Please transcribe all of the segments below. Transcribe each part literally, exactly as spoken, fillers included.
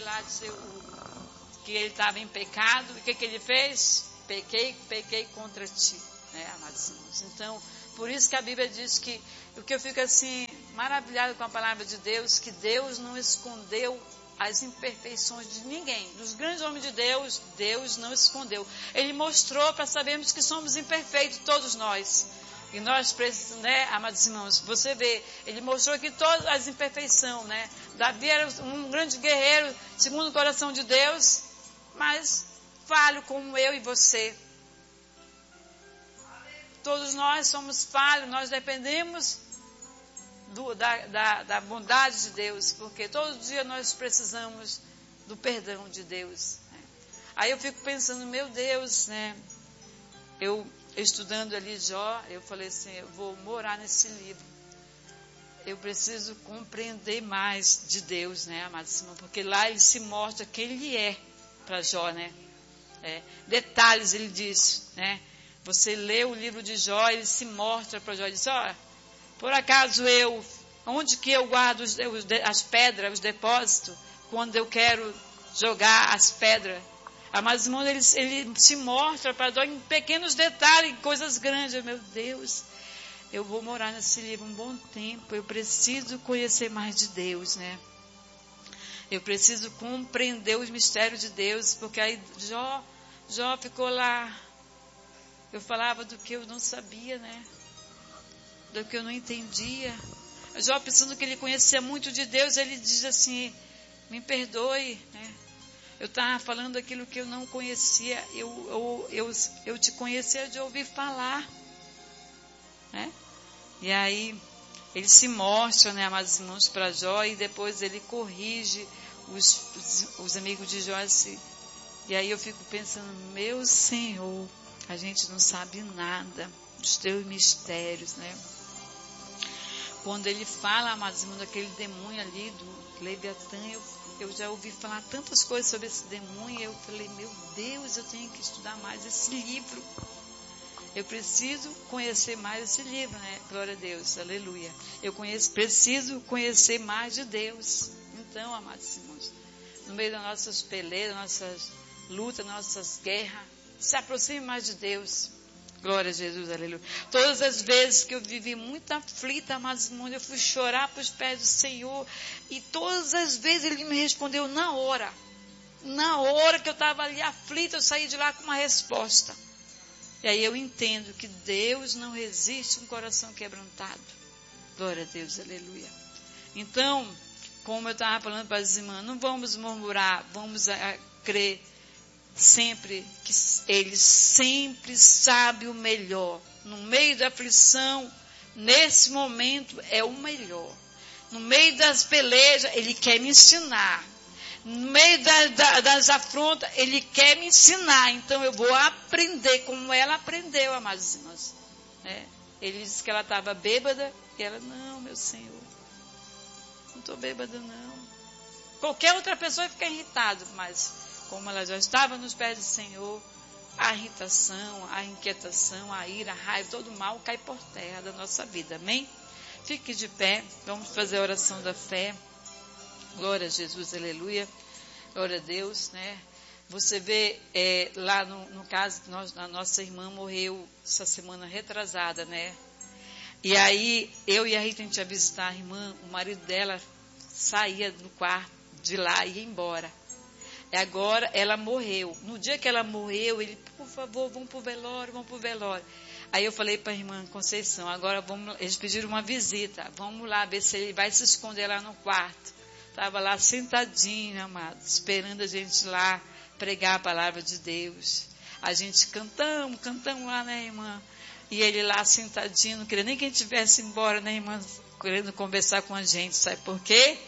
lá de ser o, que ele estava em pecado. E o que, que ele fez? Pequei, pequei contra ti, né, amados irmãos? Então, por isso que a Bíblia diz que, o que eu fico assim, maravilhado com a palavra de Deus, que Deus não escondeu as imperfeições de ninguém. Dos grandes homens de Deus, Deus não escondeu. Ele mostrou para sabermos que somos imperfeitos, todos nós. E nós precisamos, né, amados irmãos, você vê, ele mostrou que todas as imperfeições, né? Davi era um grande guerreiro, segundo o coração de Deus, mas falho como eu e você. Todos nós somos falhos, nós dependemos do, da, da, da bondade de Deus, porque todo dia nós precisamos do perdão de Deus. Né? Aí eu fico pensando, meu Deus, né? Eu estudando ali Jó, eu falei assim, eu vou morar nesse livro. Eu preciso compreender mais de Deus, né, amado Simão? Porque lá ele se mostra quem ele é para Jó, né? É, detalhes ele diz, né? Você lê o livro de Jó, ele se mostra para Jó, ele diz, ó, por acaso eu, onde que eu guardo os, os, as pedras, os depósitos, quando eu quero jogar as pedras? Mas, irmão, ele, ele se mostra para Jó em pequenos detalhes, em coisas grandes. Meu Deus, eu vou morar nesse livro um bom tempo, eu preciso conhecer mais de Deus, né? Eu preciso compreender os mistérios de Deus, porque aí Jó, Jó ficou lá. Eu falava do que eu não sabia, né? Do que eu não entendia. Jó, pensando que ele conhecia muito de Deus, ele diz assim, me perdoe, né? Eu estava falando aquilo que eu não conhecia, eu, eu, eu, eu te conhecia de ouvir falar, né? E aí, ele se mostra, né, amados irmãos, para Jó, e depois ele corrige os, os, os amigos de Jó, assim. E aí eu fico pensando, meu Senhor, a gente não sabe nada dos teus mistérios, né? Quando ele fala, amados irmãos, daquele demônio ali, do Leviatã, eu, eu já ouvi falar tantas coisas sobre esse demônio, e eu falei, meu Deus, eu tenho que estudar mais esse livro. Eu preciso conhecer mais esse livro, né? Glória a Deus, aleluia. Eu conheço, preciso conhecer mais de Deus. Então, amados irmãos, no meio das nossas peleas, nossas lutas, nossas guerras, se aproxime mais de Deus. Glória a Jesus, aleluia. Todas as vezes que eu vivi muito aflita, amados irmãos, eu fui chorar para os pés do Senhor, e todas as vezes Ele me respondeu na hora. Na hora que eu estava ali aflita, eu saí de lá com uma resposta. E aí eu entendo que Deus não resiste um coração quebrantado. Glória a Deus, aleluia. Então, como eu estava falando para as irmãs, não vamos murmurar, vamos a, crer sempre que Ele sempre sabe o melhor. No meio da aflição, nesse momento, é o melhor. No meio das pelejas, Ele quer me ensinar. No meio da, da, das afrontas, Ele quer me ensinar. Então eu vou aprender como ela aprendeu, amados irmãos. É. Ele disse que ela estava bêbada. E ela, não, meu Senhor, não estou bêbada, não. Qualquer outra pessoa fica irritada, mas como ela já estava nos pés do Senhor, a irritação, a inquietação, a ira, a raiva, todo mal cai por terra da nossa vida. Amém? Fique de pé, vamos fazer a oração da fé. Glória a Jesus, aleluia. Glória a Deus, né? Você vê, é, lá no, no caso, nós, a nossa irmã morreu essa semana retrasada, né? E aí, eu e a Rita, a gente ia visitar a irmã, o marido dela saía do quarto de lá e ia embora. E agora, ela morreu. No dia que ela morreu, ele, por favor, vamos pro velório, vamos pro velório. Aí eu falei para a irmã Conceição, agora vamos, eles pediram uma visita, vamos lá ver se ele vai se esconder lá no quarto. Estava lá sentadinho, amado, esperando a gente lá pregar a palavra de Deus. A gente cantamos, cantamos lá, né, irmã? E ele lá sentadinho, não queria nem que a gente tivesse embora, né, irmã? Querendo conversar com a gente, sabe por quê?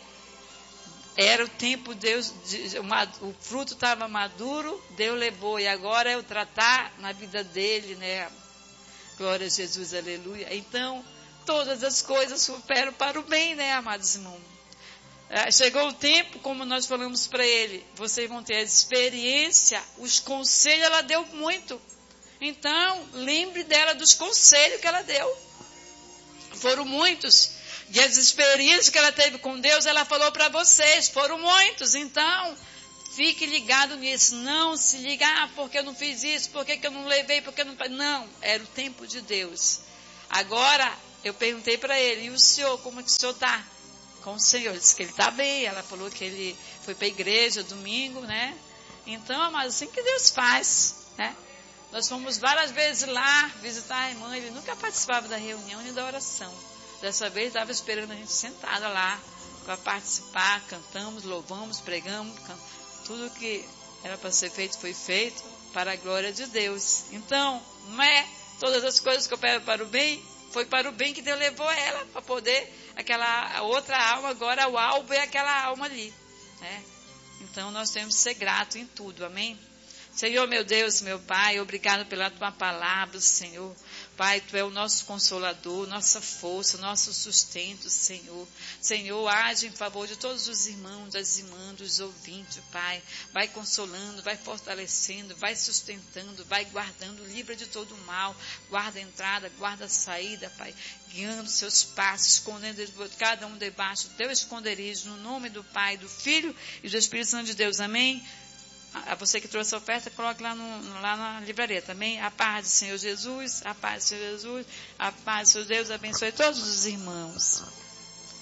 Era o tempo, Deus, de, uma, o fruto estava maduro, Deus levou, e agora é o tratar na vida dele, né? Glória a Jesus, aleluia. Então, todas as coisas cooperam para o bem, né, amados irmãos? Chegou o tempo, como nós falamos para ele, vocês vão ter a experiência, os conselhos ela deu muito. Então, lembre dela dos conselhos que ela deu. Foram muitos. E as experiências que ela teve com Deus, ela falou para vocês, foram muitos. Então, fique ligado nisso. Não se liga, ah, porque eu não fiz isso, porque que eu não levei, porque eu não... Não, era o tempo de Deus. Agora, eu perguntei para ele, e o senhor, como é que o senhor está? Com o Senhor, ele disse que ele está bem. Ela falou que ele foi para a igreja domingo, né? Então, mas assim que Deus faz, né? Nós fomos várias vezes lá visitar a irmã, ele nunca participava da reunião nem da oração. Dessa vez estava esperando a gente sentada lá para participar, cantamos, louvamos, pregamos, can... tudo que era para ser feito foi feito para a glória de Deus. Então, não é todas as coisas que operam para o bem, foi para o bem que Deus levou ela, para poder, aquela outra alma, agora o alvo é aquela alma ali, né? Então nós temos que ser gratos em tudo, amém? Senhor, meu Deus, meu Pai, obrigado pela Tua palavra, Senhor. Pai, Tu é o nosso consolador, nossa força, nosso sustento, Senhor. Senhor, age em favor de todos os irmãos, das irmãs, dos ouvintes, Pai. Vai consolando, vai fortalecendo, vai sustentando, vai guardando, livra de todo mal. Guarda a entrada, guarda a saída, Pai. Guiando seus passos, escondendo cada um debaixo do Teu esconderijo, no nome do Pai, do Filho e do Espírito Santo de Deus, amém? A você que trouxe a oferta, coloque lá, no, lá na livraria também. A paz do Senhor Jesus, a paz do Senhor Jesus, a paz do Senhor Deus abençoe todos os irmãos.